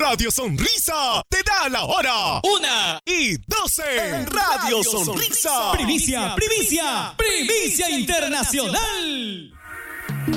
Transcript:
Radio Sonrisa te da la hora. 1:12 en Radio Sonrisa. Primicia, primicia, primicia internacional.